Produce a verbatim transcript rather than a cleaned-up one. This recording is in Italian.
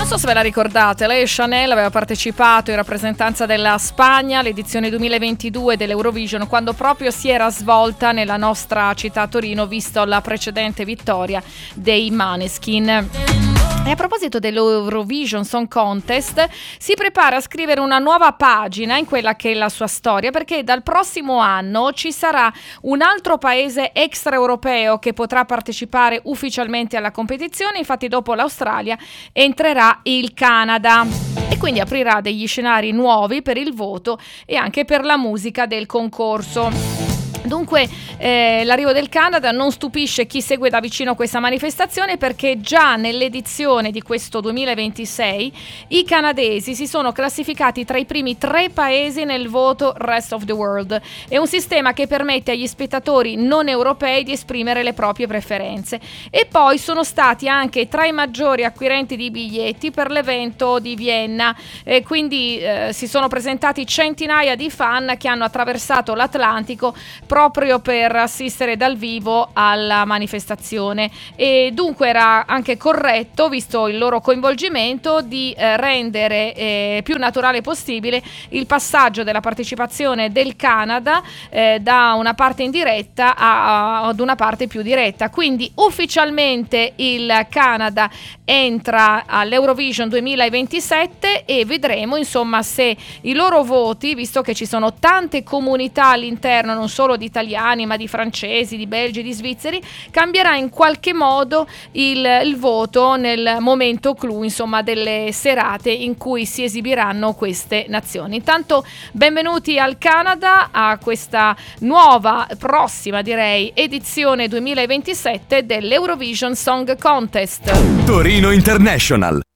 so se ve la ricordate, lei Chanel aveva partecipato in rappresentanza della Spagna all'edizione duemilaventidue dell'Eurovision, quando proprio si era svolta nella nostra città Torino, visto la precedente vittoria dei Måneskin. E a proposito dell'Eurovision Song Contest, si prepara a scrivere una nuova pagina in quella che è la sua storia, perché dal prossimo anno ci sarà un altro paese extraeuropeo che potrà partecipare ufficialmente alla competizione. Infatti dopo l'Australia entrerà il Canada e quindi aprirà degli scenari nuovi per il voto e anche per la musica del concorso. Dunque eh, l'arrivo del Canada non stupisce chi segue da vicino questa manifestazione, perché già nell'edizione di questo duemilaventisei i canadesi si sono classificati tra i primi tre paesi nel voto Rest of the World. È un sistema che permette agli spettatori non europei di esprimere le proprie preferenze, e poi sono stati anche tra i maggiori acquirenti di biglietti per l'evento di Vienna, e quindi eh, si sono presentati centinaia di fan che hanno attraversato l'Atlantico proprio per assistere dal vivo alla manifestazione, e dunque era anche corretto, visto il loro coinvolgimento, di eh, rendere eh, più naturale possibile il passaggio della partecipazione del Canada eh, da una parte indiretta a, a, ad una parte più diretta. Quindi ufficialmente il Canada entra all'Eurovision duemilaventisette e vedremo insomma se i loro voti, visto che ci sono tante comunità all'interno, non solo di italiani ma di francesi, di belgi, di svizzeri, cambierà in qualche modo il, il voto nel momento clou, insomma, delle serate in cui si esibiranno queste nazioni. Intanto benvenuti al Canada, a questa nuova, prossima direi, edizione duemilaventisette dell'Eurovision Song Contest. Torino International.